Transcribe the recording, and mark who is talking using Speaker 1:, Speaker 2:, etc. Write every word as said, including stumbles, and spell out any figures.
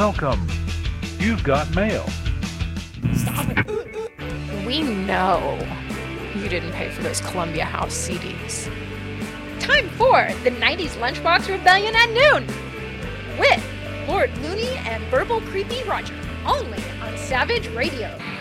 Speaker 1: Welcome. You've got mail.
Speaker 2: Stop it. We know you didn't pay for those Columbia House C Ds.
Speaker 3: Time for the nineties Lunchbox Rebellion at noon with Lord Looney and Verbal Creepy Roger, only on Savage Radio.